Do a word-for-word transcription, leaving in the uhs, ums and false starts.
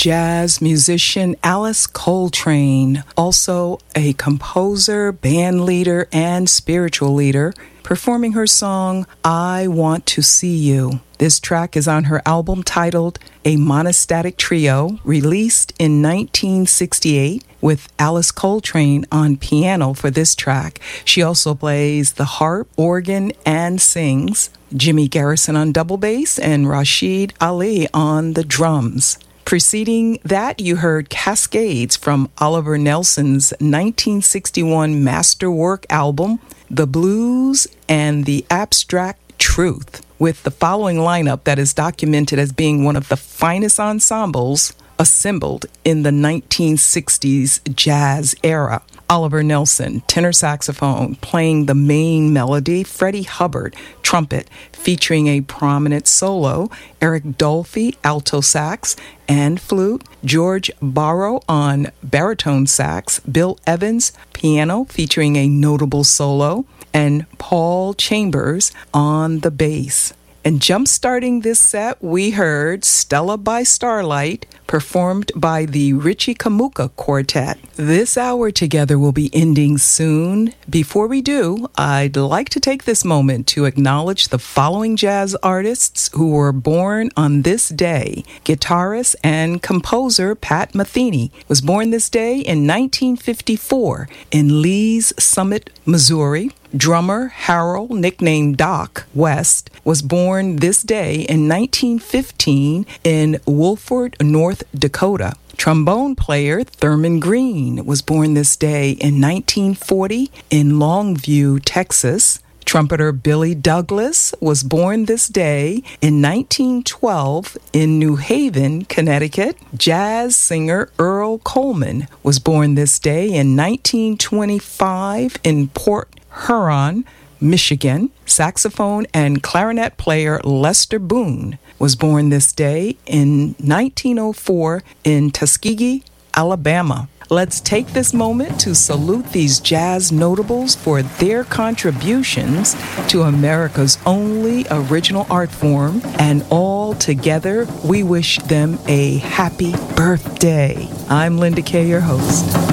jazz musician Alice Coltrane, also a composer, band leader, and spiritual leader, performing her song, I Want to See You. This track is on her album titled A Monostatic Trio, released in nineteen sixty-eight, with Alice Coltrane on piano for this track. She also plays the harp, organ, and sings. Jimmy Garrison on double bass and Rashid Ali on the drums. Preceding that, you heard Cascades from Oliver Nelson's nineteen sixty-one masterwork album, The Blues and the Abstract Truth, with the following lineup that is documented as being one of the finest ensembles assembled in the nineteen sixties jazz era. Oliver Nelson, tenor saxophone, playing the main melody. Freddie Hubbard, trumpet, featuring a prominent solo. Eric Dolphy, alto sax and flute. George Barrow on baritone sax. Bill Evans, piano, featuring a notable solo. And Paul Chambers on the bass. And jump-starting this set, we heard Stella by Starlight, performed by the Richie Kamuka Quartet. This hour together will be ending soon. Before we do, I'd like to take this moment to acknowledge the following jazz artists who were born on this day. Guitarist and composer Pat Metheny was born this day in nineteen fifty-four in Lee's Summit, Missouri. Drummer Harold, nicknamed Doc West, was born this day in nineteen fifteen in Wolford, North Dakota. Trombone player Thurman Green was born this day in nineteen forty in Longview, Texas. Trumpeter Billy Douglas was born this day in nineteen twelve in New Haven, Connecticut. Jazz singer Earl Coleman was born this day in nineteen twenty-five in Port Huron, Michigan. Saxophone and clarinet player Lester Boone was born this day in nineteen oh four in Tuskegee, Alabama. Let's take this moment to salute these jazz notables for their contributions to America's only original art form, and all together we wish them a happy birthday. I'm Linda Kay, your host.